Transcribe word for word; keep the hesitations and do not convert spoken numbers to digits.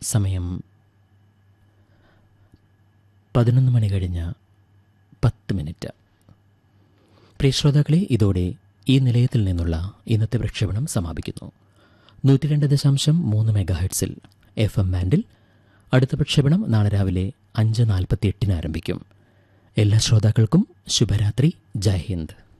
സമയം പതിനൊന്ന് മണി കഴിഞ്ഞ് പത്ത് മിനിറ്റ്. പ്രിയ ശ്രോതാക്കളെ, ഇതോടെ ഈ നിലയത്തിൽ നിന്നുള്ള ഇന്നത്തെ പ്രക്ഷേപണം സമാപിക്കുന്നു. നൂറ്റി രണ്ട് ദശാംശം മൂന്ന് മെഗാ ഹെർട്സിൽ എഫ് എം ബാൻഡിൽ അടുത്ത പ്രക്ഷേപണം നാളെ രാവിലെ അഞ്ച് നാൽപ്പത്തി എട്ടിന് ആരംഭിക്കും. എല്ലാ ശ്രോതാക്കൾക്കും ശുഭരാത്രി. ജയ് ഹിന്ദ്.